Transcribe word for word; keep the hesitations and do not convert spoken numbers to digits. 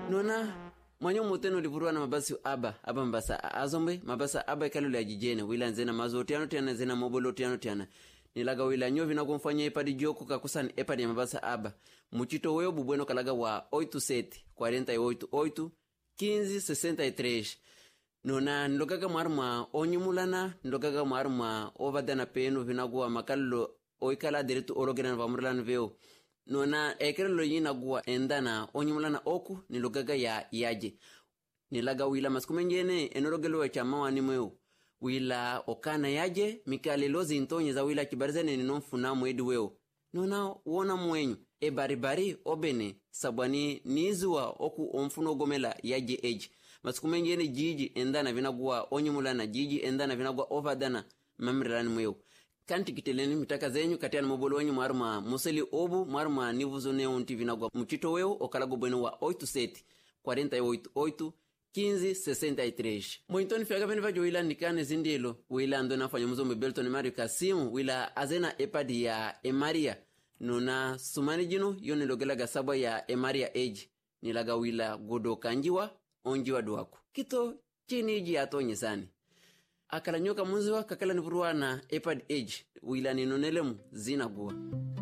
nona mwanyo muteno livurwa na mabasi aba aba mbasa azombe mabasa aba ikalula jijene wila nzena mazotiano tiana nzena mobolo tiano tiana nilaga wila nyovi na kumfanya ipadi joku kakusani ipadi ya mabasa aba muchito weo bubweno kalaga wa oito sete quarenta e oito oito quinze sessenta e três nona ndokaga marma onyumulana ndokaga marma ovadana peno vinagua makallo oikala direto orogena vamurlan veo nona ekerelo yina gua endana onyumulana oku nilogaga ya yaje nilaga wila maskumenjene enorogelo cha mawani mweo wila okana yaje mikale lozi ntonye za wila kibarizane ninomfuna mwedi weo nona wona mwenyu e baribari obene sabwani nizua oku omfuno gomela yaje age maskumenjene jiji endana vinagua onyumulana jiji endana vinagua ovadana mamrilani mweo kanti kiteleni mitaka zenyu katiana mobolo wenyu marma museli obu marma nivuzo neonti vinagua mchito weo okalago bweno wa oito sete quarenta e oito oito quinze sessenta e três mointoni fiaga veni vajo wila nikane zindilo wila ando nafanya mzombe Belton Mario Kasimu wila azena epadi ya Emaria nona sumani jino yoni logelaga saba ya Emaria age nilaga wila godo kanjiwa onjiwa duwaku kito chini iji atonye sani akala nyoka munziwa kakala nivuruwa na epad age wila ninonelemu zina guwa